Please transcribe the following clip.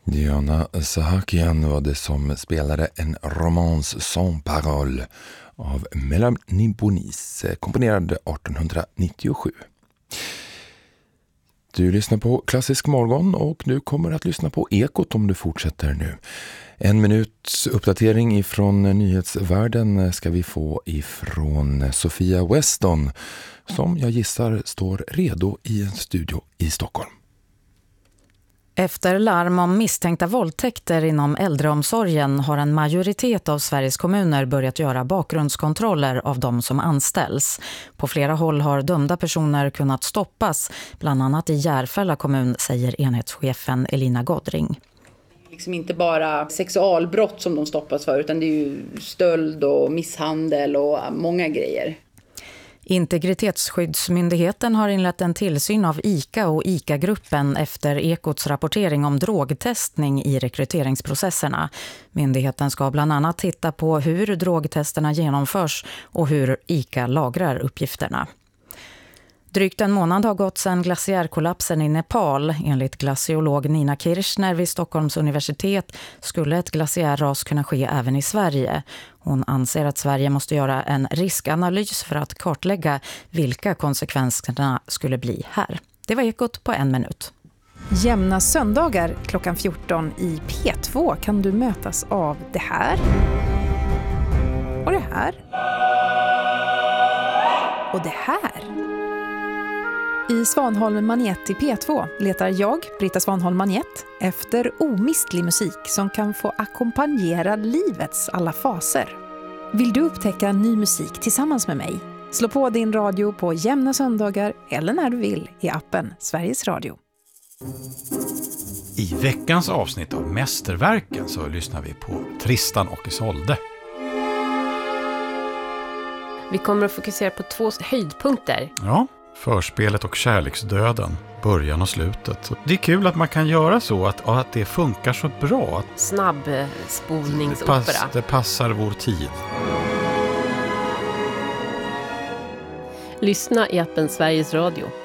Diana Sahakian var det som spelade en romance sans parole av Mélanie Bonis, komponerad 1897. Du lyssnar på Klassisk morgon och du kommer att lyssna på Ekot om du fortsätter nu. 1 minuts uppdatering ifrån nyhetsvärlden ska vi få ifrån Sofia Weston, som jag gissar står redo i en studio i Stockholm. Efter larm om misstänkta våldtäkter inom äldreomsorgen har en majoritet av Sveriges kommuner börjat göra bakgrundskontroller av de som anställs. På flera håll har dömda personer kunnat stoppas, bland annat i Järfälla kommun, säger enhetschefen Elina Godring. Liksom inte bara sexualbrott som de stoppas för, utan det är ju stöld och misshandel och många grejer. Integritetsskyddsmyndigheten har inlett en tillsyn av ICA och ICA-gruppen efter Ekots rapportering om drogtestning i rekryteringsprocesserna. Myndigheten ska bland annat titta på hur drogtesterna genomförs och hur ICA lagrar uppgifterna. Drygt en månad har gått sedan glaciärkollapsen i Nepal. Enligt glaciolog Nina Kirchner vid Stockholms universitet skulle ett glaciärras kunna ske även i Sverige. Hon anser att Sverige måste göra en riskanalys för att kartlägga vilka konsekvenserna skulle bli här. Det var Ekot på 1 minut. Jämna söndagar klockan 14 i P2 kan du mötas av det här. Och det här. Och det här. I Svanholm Magnet i P2 letar jag, Britta Svanholm Magnet, efter omistlig musik som kan få ackompanjera livets alla faser. Vill du upptäcka ny musik tillsammans med mig? Slå på din radio på jämna söndagar eller när du vill i appen Sveriges Radio. I veckans avsnitt av Mästerverken så lyssnar vi på Tristan och Isolde. Vi kommer att fokusera på 2 höjdpunkter. Ja, förspelet och kärleksdöden, början och slutet. Det är kul att man kan göra så, att det funkar så bra. Snabbspolningsopera. Det passar vår tid. Lyssna i appen Sveriges Radio.